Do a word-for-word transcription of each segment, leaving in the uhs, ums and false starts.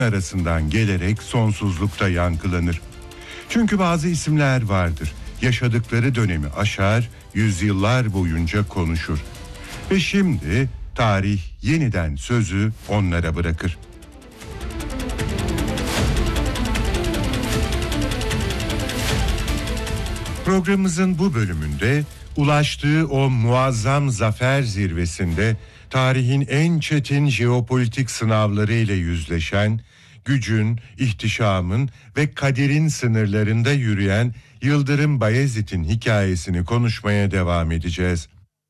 arasından gelerek sonsuzlukta yankılanır. Çünkü bazı isimler vardır, yaşadıkları dönemi aşar, yüzyıllar boyunca konuşur. Ve şimdi tarih yeniden sözü onlara bırakır. Programımızın bu bölümünde ulaştığı o muazzam zafer zirvesinde tarihin en çetin jeopolitik sınavları ile yüzleşen, gücün, ihtişamın ve kaderin sınırlarında yürüyen Yıldırım Bayezid'in hikayesini konuşmaya devam edeceğiz.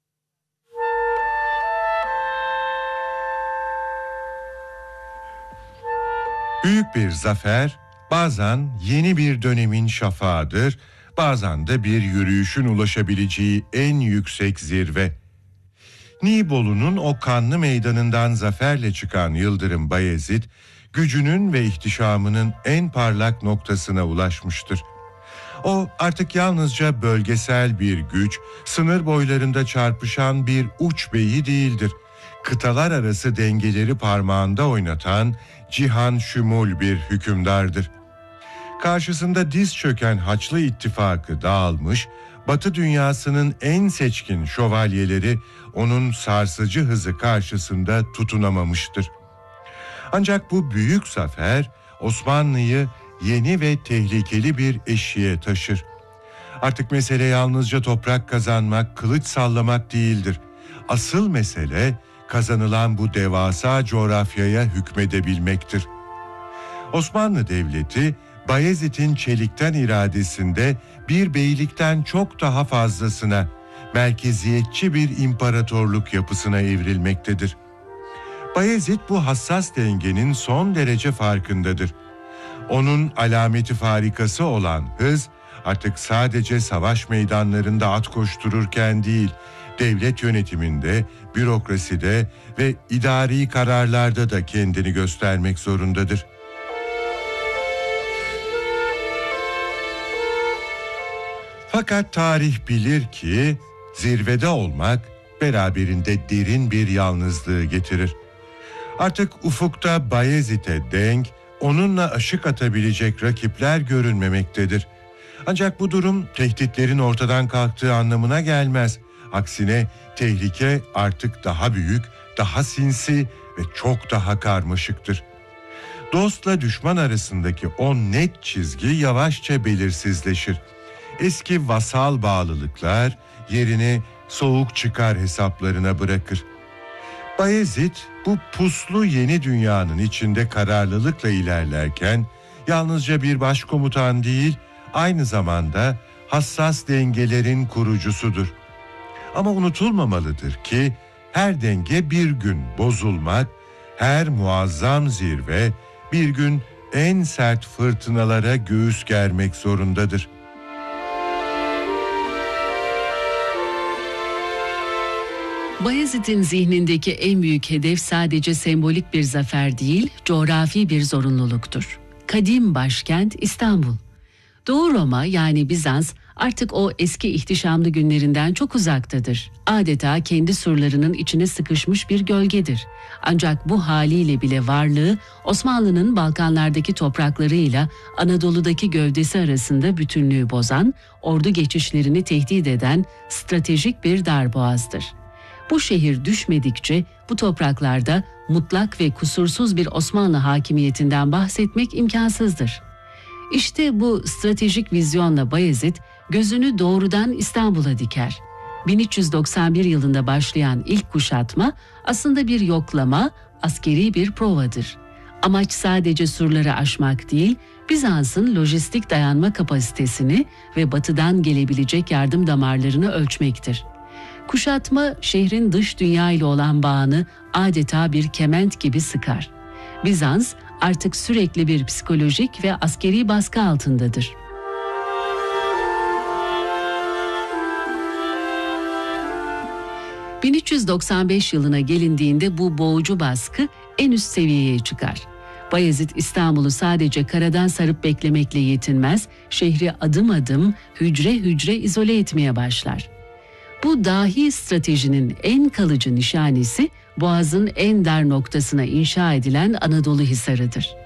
Büyük bir zafer, bazen yeni bir dönemin şafağıdır, bazen de bir yürüyüşün ulaşabileceği en yüksek zirve. Nibolu'nun o kanlı meydanından zaferle çıkan Yıldırım Bayezid, gücünün ve ihtişamının en parlak noktasına ulaşmıştır. O artık yalnızca bölgesel bir güç, sınır boylarında çarpışan bir uç beyi değildir. Kıtalar arası dengeleri parmağında oynatan cihan şumul bir hükümdardır. Karşısında diz çöken Haçlı İttifakı dağılmış, Batı dünyasının en seçkin şövalyeleri onun sarsıcı hızı karşısında tutunamamıştır. Ancak bu büyük zafer Osmanlı'yı yeni ve tehlikeli bir eşiğe taşır. Artık mesele yalnızca toprak kazanmak, kılıç sallamak değildir. Asıl mesele kazanılan bu devasa coğrafyaya hükmedebilmektir. Osmanlı Devleti, Bayezid'in çelikten iradesinde bir beylikten çok daha fazlasına, merkeziyetçi bir imparatorluk yapısına evrilmektedir. Bayezid bu hassas dengenin son derece farkındadır. Onun alameti farikası olan hız, artık sadece savaş meydanlarında at koştururken değil, devlet yönetiminde, bürokraside ve idari kararlarda da kendini göstermek zorundadır. Fakat tarih bilir ki zirvede olmak beraberinde derin bir yalnızlığı getirir. Artık ufukta Bayezid'e denk, onunla aşık atabilecek rakipler görünmemektedir. Ancak bu durum tehditlerin ortadan kalktığı anlamına gelmez. Aksine tehlike artık daha büyük, daha sinsi ve çok daha karmaşıktır. Dostla düşman arasındaki o net çizgi yavaşça belirsizleşir. Eski vasal bağlılıklar yerini soğuk çıkar hesaplarına bırakır. Bayezid bu puslu yeni dünyanın içinde kararlılıkla ilerlerken yalnızca bir başkomutan değil, aynı zamanda hassas dengelerin kurucusudur. Ama unutulmamalıdır ki her denge bir gün bozulmak, her muazzam zirve bir gün en sert fırtınalara göğüs germek zorundadır. Bayezid'in zihnindeki en büyük hedef sadece sembolik bir zafer değil, coğrafi bir zorunluluktur. Kadim başkent İstanbul. Doğu Roma yani Bizans artık o eski ihtişamlı günlerinden çok uzaktadır. Adeta kendi surlarının içine sıkışmış bir gölgedir. Ancak bu haliyle bile varlığı Osmanlı'nın Balkanlardaki topraklarıyla Anadolu'daki gövdesi arasında bütünlüğü bozan, ordu geçişlerini tehdit eden stratejik bir darboğazdır. Bu şehir düşmedikçe bu topraklarda mutlak ve kusursuz bir Osmanlı hakimiyetinden bahsetmek imkansızdır. İşte bu stratejik vizyonla Bayezid gözünü doğrudan İstanbul'a diker. bin üç yüz doksan bir yılında başlayan ilk kuşatma aslında bir yoklama, askeri bir provadır. Amaç sadece surları aşmak değil, Bizans'ın lojistik dayanma kapasitesini ve batıdan gelebilecek yardım damarlarını ölçmektir. Kuşatma şehrin dış dünya ile olan bağını adeta bir kement gibi sıkar. Bizans artık sürekli bir psikolojik ve askeri baskı altındadır. bin üç yüz doksan beş yılına gelindiğinde bu boğucu baskı en üst seviyeye çıkar. Bayezid İstanbul'u sadece karadan sarıp beklemekle yetinmez, şehri adım adım, hücre hücre izole etmeye başlar. Bu dahi stratejinin en kalıcı nişanesi Boğaz'ın en dar noktasına inşa edilen Anadolu Hisarı'dır.